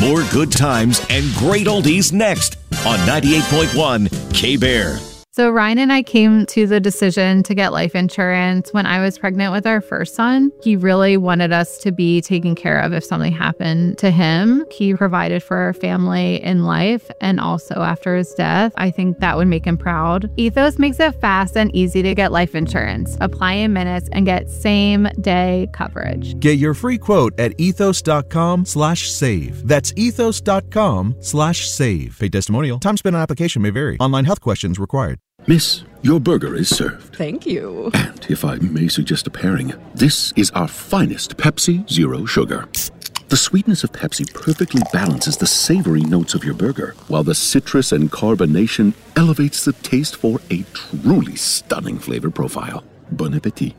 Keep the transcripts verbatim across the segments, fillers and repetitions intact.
More good times and great oldies next on ninety-eight point one K-Bear. So Ryan and I came to the decision to get life insurance when I was pregnant with our first son. He really wanted us to be taken care of if something happened to him. He provided for our family in life and also after his death. I think that would make him proud. Ethos makes it fast and easy to get life insurance. Apply in minutes and get same day coverage. Get your free quote at ethos.com slash save. That's ethos.com slash save. Paid testimonial. Time spent on application may vary. Online health questions required. Miss, your burger is served. Thank you. And if I may suggest a pairing, this is our finest Pepsi Zero Sugar. The sweetness of Pepsi perfectly balances the savory notes of your burger, while the citrus and carbonation elevates the taste for a truly stunning flavor profile. Bon appetit.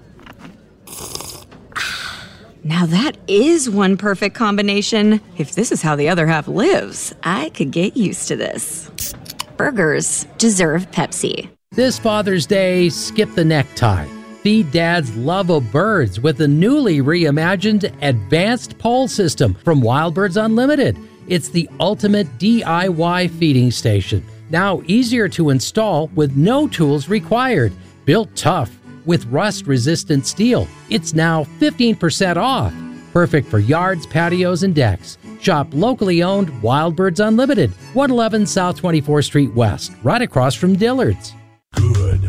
Now that is one perfect combination. If this is how the other half lives, I could get used to this. Burgers deserve Pepsi. This Father's Day, skip the necktie. Feed Dad's love of birds with the newly reimagined Advanced Pole System from Wild Birds Unlimited. It's the ultimate D I Y feeding station. Now easier to install with no tools required. Built tough with rust-resistant steel. It's now fifteen percent off. Perfect for yards, patios, and decks. Shop locally owned Wild Birds Unlimited, one eleven South twenty-fourth Street West, right across from Dillard's. Good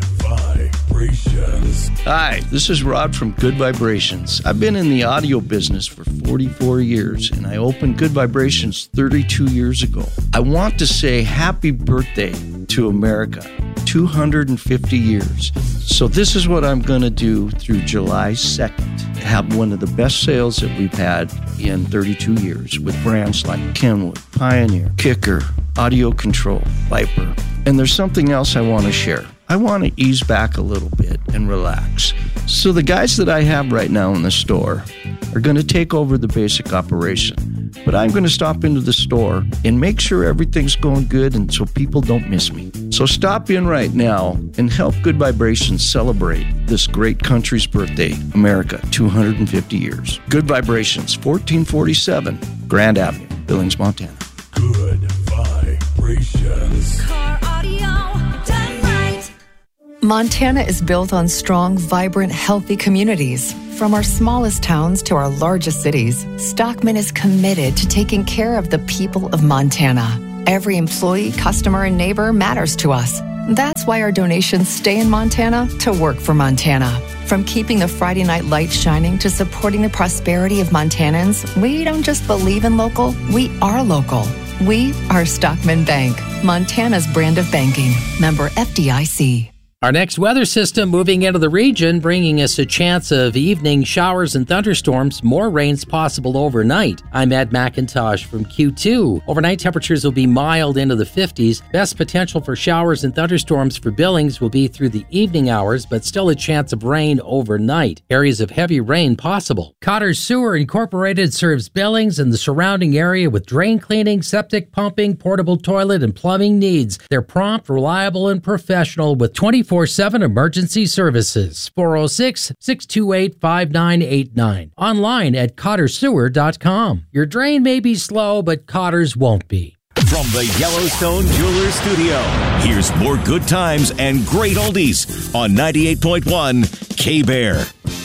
vibrations. Hi, this is Rod from Good Vibrations. I've been in the audio business for forty-four years, and I opened Good Vibrations thirty-two years ago. I want to say happy birthday to America, two hundred fifty years. So this is what I'm going to do through July second. Have one of the best sales that we've had in thirty-two years with brands like Kenwood, Pioneer, Kicker, Audio Control, Viper. And there's something else I want to share. I want to ease back a little bit and relax. So the guys that I have right now in the store are going to take over the basic operation. But I'm going to stop into the store and make sure everything's going good and so people don't miss me. So stop in right now and help Good Vibrations celebrate this great country's birthday, America, two hundred fifty years. Good Vibrations, fourteen forty-seven Grand Avenue, Billings, Montana. Good vibrations. Car audio done right. Montana is built on strong, vibrant, healthy communities. From our smallest towns to our largest cities, Stockman is committed to taking care of the people of Montana. Every employee, customer, and neighbor matters to us. That's why our donations stay in Montana to work for Montana. From keeping the Friday night lights shining to supporting the prosperity of Montanans, we don't just believe in local, we are local. We are Stockman Bank, Montana's brand of banking. Member F D I C. Our next weather system moving into the region, bringing us a chance of evening showers and thunderstorms, more rains possible overnight. I'm Ed McIntosh from Q two. Overnight temperatures will be mild into the fifties. Best potential for showers and thunderstorms for Billings will be through the evening hours, but still a chance of rain overnight. Areas of heavy rain possible. Cotter Sewer Incorporated serves Billings and the surrounding area with drain cleaning, septic pumping, portable toilet, and plumbing needs. They're prompt, reliable, and professional with twenty-four seven emergency services. four oh six, six two eight, five nine eight nine. Online at cotter sewer dot com. Your drain may be slow, but Cotter's won't be. From the Yellowstone Jewelers Studio, here's more good times and great oldies on ninety-eight point one K-Bear.